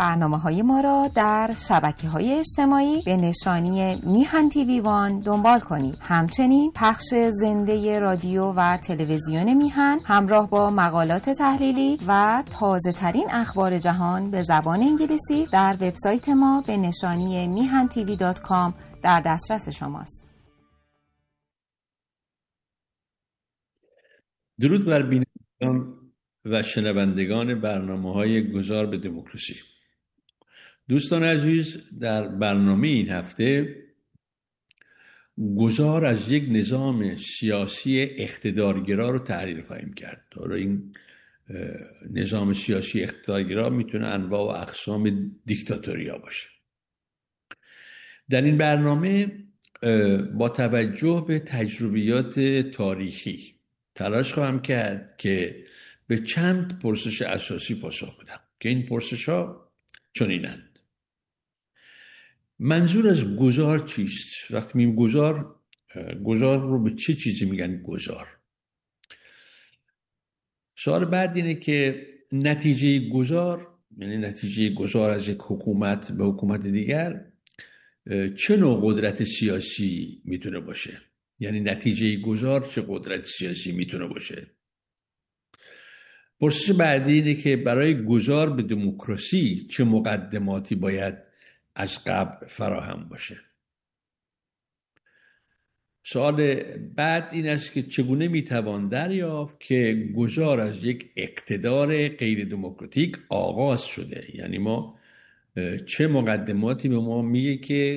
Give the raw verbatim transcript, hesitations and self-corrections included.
برنامه‌های ما را در شبکه‌های اجتماعی به نشانی میهن تیوی وان دنبال کنید. همچنین پخش زنده رادیو و تلویزیون میهن همراه با مقالات تحلیلی و تازه‌ترین اخبار جهان به زبان انگلیسی در وبسایت ما به نشانی میهن تیوی دات کام در دسترس شماست. درود بر بینندگان و شنوندگان برنامه‌های گذار به دموکراسی. دوستان عزیز، در برنامه این هفته گذار از یک نظام سیاسی اقتدارگرا رو تحلیل خواهیم کرد. حالا این نظام سیاسی اقتدارگرا میتونه انواع و اقسام دیکتاتوریا باشه. در این برنامه با توجه به تجربیات تاریخی تلاش خواهم کرد که به چند پرسش اساسی پاسخ بدم که این پرسش ها چنینند: منظور از گذار چیست؟ وقتی میگیم گذار، گذار رو به چه چیزی میگن گذار؟ سوال بعد اینه که نتیجه گذار، یعنی نتیجه گذار از یک حکومت به حکومت دیگر، چه نوع قدرت سیاسی میتونه باشه؟ یعنی نتیجه گذار چه قدرت سیاسی میتونه باشه؟ پرسش بعدی اینه که برای گذار به دموکراسی چه مقدماتی باید از قبل فراهم باشه؟ سوال بعد این است که چگونه میتوان دریافت که گذار از یک اقتدار غیر دموکراتیک آغاز شده؟ یعنی ما چه مقدماتی به ما میگه که